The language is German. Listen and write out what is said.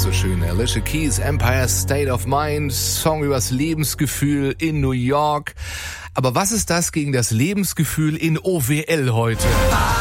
so schön. Alicia Keys, Empire State of Mind, Song übers Lebensgefühl in New York. Aber was ist das gegen das Lebensgefühl in OWL heute?